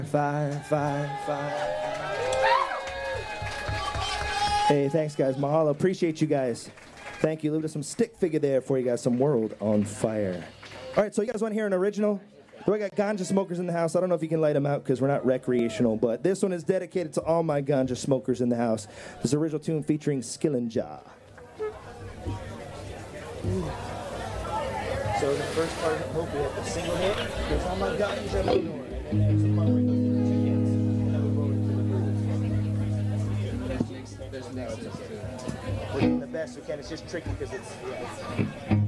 Fire, fire, fire. Hey, thanks, guys. Mahalo. Appreciate you guys. Thank you. Leave us some stick figure there for you guys. Some World on Fire. All right, so you guys want to hear an original? So I got ganja smokers in the house. I don't know if you can light them out because we're not recreational, but this one is dedicated to all my ganja smokers in the house. This is an original tune featuring Skillinja. So the first part, I hope we have the single hit. There's all my ganja and then there's the part where it goes into two hits. And then we roll into the groove. We're doing the best we can. It's just tricky because it's... Yeah.